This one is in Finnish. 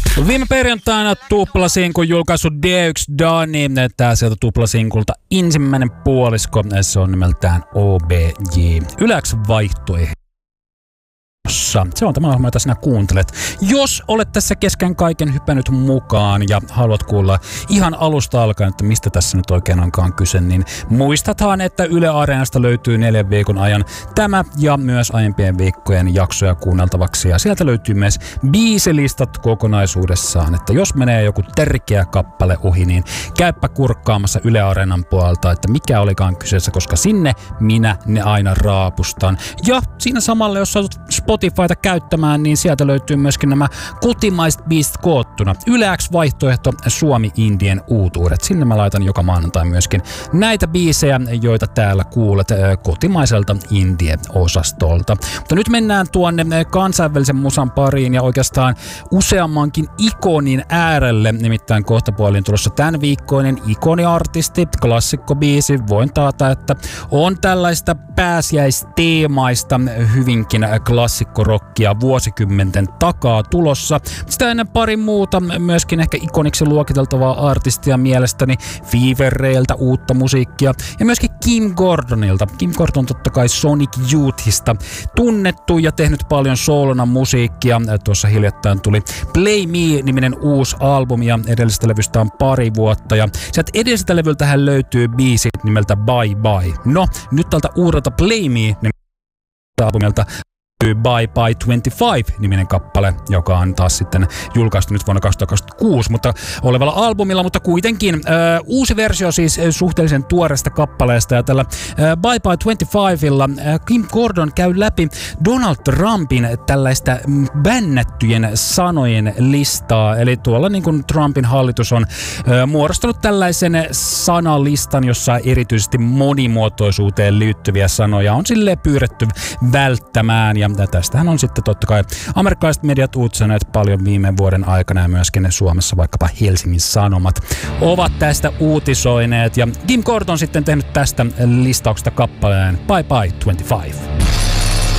Viime perjantaina tuplasinkun julkaisu Deux Dani. Tää sieltä tuplasinkulta ensimmäinen puolisko. Se on nimeltään OBJ. Yläks vaihtoehto. Se on tämä ohjelma, jota sinä kuuntelet. Jos olet tässä kesken kaiken hypännyt mukaan ja haluat kuulla ihan alusta alkaen, että mistä tässä nyt oikein onkaan kyse, niin muistathan, että Yle Areenasta löytyy 4 viikon ajan tämä ja myös aiempien viikkojen jaksoja kuunneltavaksi. Ja sieltä löytyy myös biisilistat kokonaisuudessaan, että jos menee joku tärkeä kappale ohi, niin käyppä kurkkaamassa Yle Areenan puolelta, että mikä olikaan kyseessä, koska sinne minä ne aina raapustan. Ja siinä samalla, jos saat Spotifyta käyttämään, niin sieltä löytyy myöskin nämä kotimaiset biisit koottuna. Yleäks vaihtoehto Suomi-Indien uutuudet. Sinne mä laitan joka maanantai myöskin näitä biisejä, joita täällä kuulet kotimaiselta Indie-osastolta. Mutta nyt mennään tuonne kansainvälisen musan pariin ja oikeastaan useammankin ikonin äärelle. Nimittäin kohtapuoliin tulossa tämän viikkoinen ikoniartisti, klassikkobiisi. Voin taata, että on tällaista pääsiäisteemaista hyvinkin klassikkorokkia vuosikymmenten takaa tulossa. Sitä ennen pari muuta myöskin ehkä ikoniksi luokiteltavaa artistia mielestäni. Feverreiltä uutta musiikkia ja myöskin Kim Gordonilta. Kim Gordon totta kai Sonic Youthista tunnettu ja tehnyt paljon soolona musiikkia. Tuossa hiljattain tuli Play Me-niminen uusi albumi ja edellisestä levystä on pari vuotta. Ja sieltä edellisestä levyltähän löytyy biisi nimeltä Bye Bye. No, nyt tältä uudelta Play Me albumilta Bye Bye 25-niminen kappale, joka on taas sitten julkaistu nyt vuonna 2026, mutta olevalla albumilla, mutta kuitenkin uusi versio siis suhteellisen tuoreesta kappaleesta, ja tällä Bye Bye 25lla Kim Gordon käy läpi Donald Trumpin tällaista bännättyjen sanojen listaa, eli tuolla niin kuin Trumpin hallitus on muodostanut tällaisen sanalistan, jossa erityisesti monimuotoisuuteen liittyviä sanoja on silleen pyydetty välttämään, ja tästähän on sitten totta kai amerikkalaiset mediat uutisoineet paljon viime vuoden aikana ja myöskin Suomessa vaikkapa Helsingin Sanomat ovat tästä uutisoineet. Ja Kim Gordon on sitten tehnyt tästä listauksesta kappaleen Bye Bye 25.